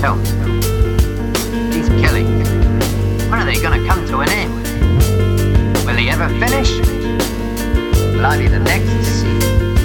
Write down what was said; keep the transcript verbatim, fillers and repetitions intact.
tell me, these killings, when are they gonna come to an end? Will they ever finish? Will I be the next to see